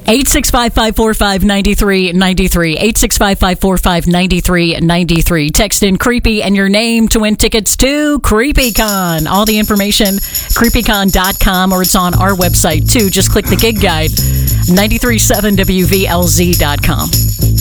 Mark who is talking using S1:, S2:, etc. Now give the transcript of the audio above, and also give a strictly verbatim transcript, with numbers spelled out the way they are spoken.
S1: eight six five, five four five, nine three nine three. eight six five, five four five, nine three nine three. Text in Creepy and your name to win tickets to CreepyCon. All the information, creepy con dot com, or it's on our website too. Just click the gig guide, nine three seven W V L Z dot com.